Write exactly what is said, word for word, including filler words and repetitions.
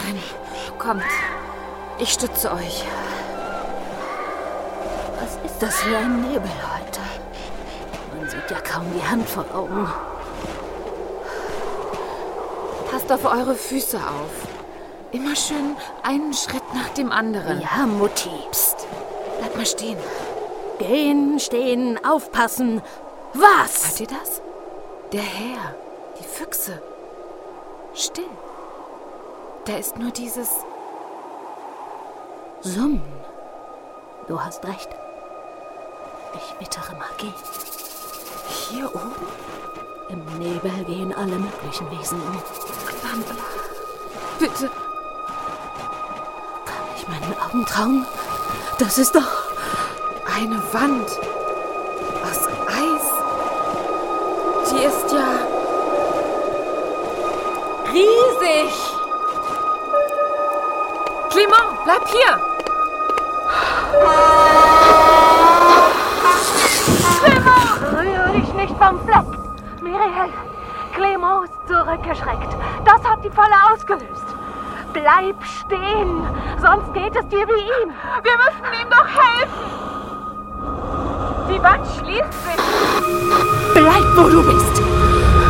Nein, kommt. Ich stütze euch. Was ist das für ein Nebel heute? Man sieht ja kaum die Hand vor Augen. Passt auf eure Füße auf. Immer schön einen Schritt nach dem anderen. Ja, Mutti. Psst. Bleib mal stehen. Gehen, stehen, aufpassen. Was? Hört ihr das? Der Herr, die Füchse. Still. Da ist nur dieses Summen. Du hast recht. Ich wittere Magie. Hier oben? Im Nebel gehen alle möglichen Wesen um. Dann, bitte. Kann ich meinen Augen trauen? Das ist doch eine Wand aus Eis. Die ist ja riesig. Clement, bleib hier. Clement! Rühre dich nicht vom Fleck. Miriel, Clement ist zurückgeschreckt. Das hat die Falle ausgelöst. Bleib stehen, sonst geht es dir wie ihm. Wir müssen ihm doch helfen. Die Wand schließt sich. Bleib, wo du bist.